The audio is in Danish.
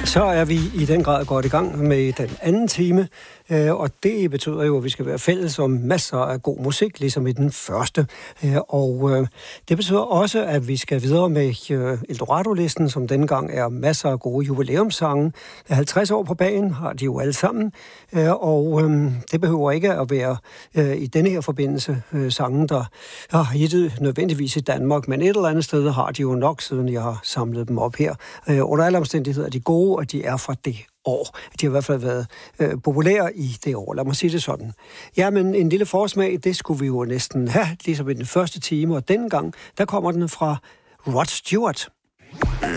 Så er vi i den grad godt i gang med den anden time, og det betyder jo, at vi skal være fælles om masser af god musik, ligesom i den første. Og det betyder også, at vi skal videre med Eldorado-listen, som denne gang er masser af gode jubilæumssange. 50 år på bagen har de jo alle sammen, og det behøver ikke at være i denne her forbindelse sange, der har hittet nødvendigvis i Danmark, men et eller andet sted har de jo nok, siden jeg har samlet dem op her. Under alle omstændigheder er de gode, og de er fra det år. De har i hvert fald været populære i det år. Lad mig sige det sådan. Ja, men en lille forsmag, det skulle vi jo næsten have, ligesom i den første time, og dengang, der kommer den fra Rod Stewart.